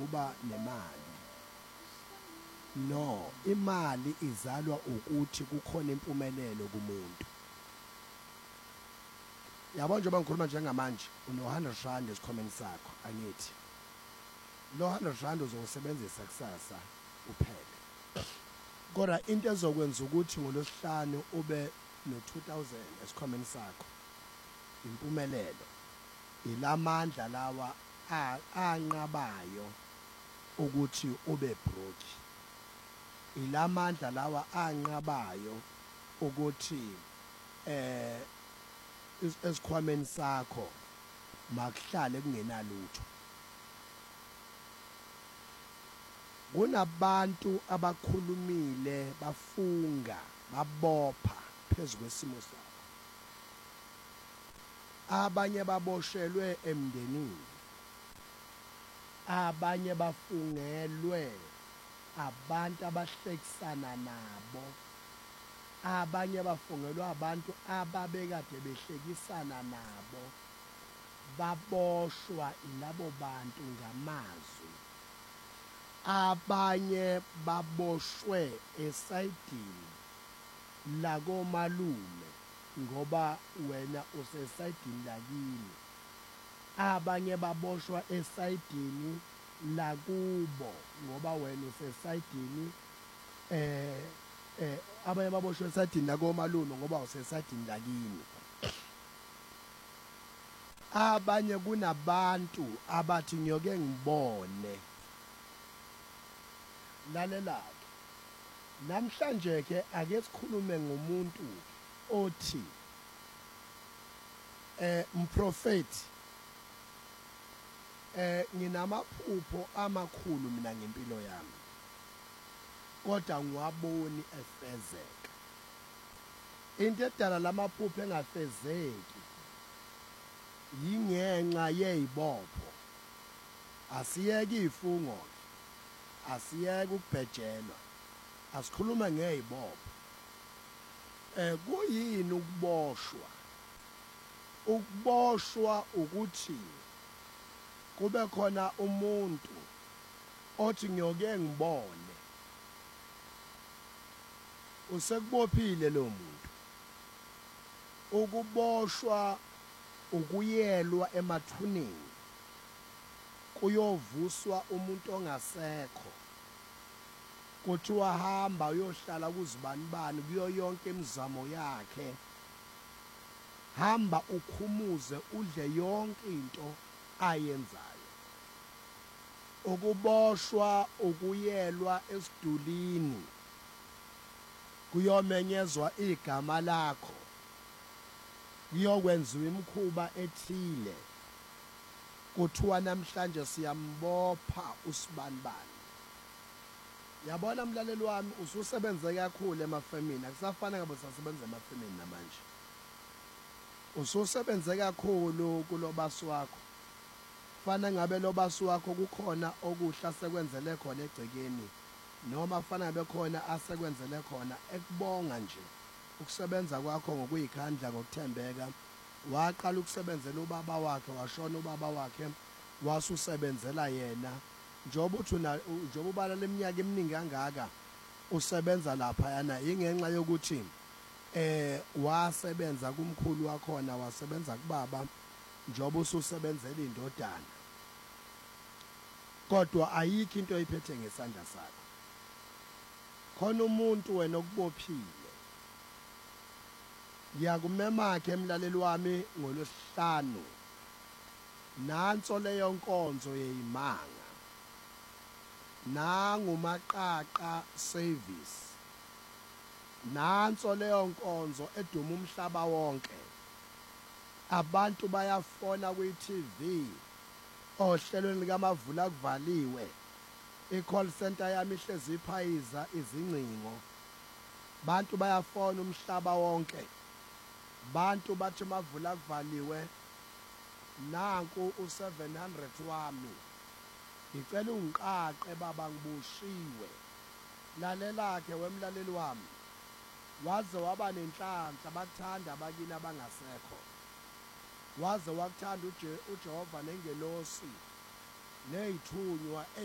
ukuba nemali. No, imali izalwa ukuthi kukhona impumelelo kumuntu. Yabo njengoba ngikhuluma njengamanje uno-100 esikhwameni sakho angithi. Lo 100 uzowusebenzisa kusasa uphele. Kodwa into ezokwenza ukuthi ngolosihlanu ube no-2000 esikhwameni sakho impumelelo ilamandla lawa anqabayo ukuthi ube broke. Ilamandla lawa anqabayo ukuthi esikhwameni sakho makuhlale kungenalutho. Kunabantu abakhulumile bafunga babopha phezulu kwesimo sakho. Abanye baboshelwe emndenini. Abanye bafungelwe abantu abahlekisana nabo. Abanye bafungelwe abantu ababekade behlekisana nabo. Baboshwa ilabo bantu ngamazwi. Abanye baboshwe esayidini lakomalume ngoba wena usesayidini lakini. Abanye baboshwa esayidini lakubo ngoba wena usesayidini abanye baboshwe esayidini lakomalume ngoba usesayidini lakini. Abanye kunabantu abathi ngiyoke ngibone. Lalela-ke namhlanje ke ake sikhulume ngomuntu othi mprofeti nginamaphupho amakhulu mina ngempilo yami kodwa ngiwaboni efezeka. Into edala lamaphupho engafezeki yingenxa yezibopho. Asiyeke ifungo, asiyeke ukubhejelwa, asikhuluma ngezibopho. Kuyini ukuboshwa? Ukuboshwa ukuthi kube khona umuntu othi ngiyoke ngibone. Usekubophile lo muntu. Ukuboshwa ukuyelwa emathuneni. Kuyovuswa umuntu ongasekho. Kuthiwa hamba uyohlala kuzibanibani kuyo yonke imizamo yakhe. Hamba ukhumuze udle yonke into ayenzayo. Ukuboshwa ukuyelwa esidulini. Kuyomenyezwa igama lakho. Kuyokwenziwa imikhuba ethile. Kuthiwa namhlanje siyambopha usibanibani. Yabona mlaleli wami ususebenze kakhulu emafemini akusafana ngabe sasebenza emafemini namanje. Ususebenze kakhulu kulobasi wakho. Fana ngabe lobasi wakho kukhona okuhla sekwenzele khona egcekeni noma fana ngabe khona asekwenzele khona ekubonga nje ukusebenza kwakho ngokuyikhandla ngokuthembeka. Waqala ukusebenzela ubaba wakhe washona ubaba wakhe wasusebenzela yena. Njoba uthi njoba ubala leminyaka eminingi kangaka usebenza lapha yana ingenxa yokuthi wasebenza kumkhulu wakhona wasebenza kubaba njoba ususebenzela indodana. Kodwa ayikho into oyiphethe ngesandla sakho. Khona umuntu wena okubophile. Ngiyakumema ke emlaleli wami ngolosihlanu. Nanso leyo nkonzo yeyimanga. Nangumaqaqa service. Nanso leyo nkonzo eduma umhlaba wonke. Abantu bayafona kwi-TV. Ohlelweni likamavula kuvaliwe. I-call center yami ihlezi iphayiza izingcingo. Bantu bayafona umhlaba wonke. Bantu bathi mavula kuvaliwe. Nanku u700 wami. Ngicela ungiqaqe baba ngibushiwe. Lalela ke wemlaleli wami. Waze waba nenhlanhla bakuthanda abakini abangasekho. Waze wakuthanda uJehova nengelosi nezithunywa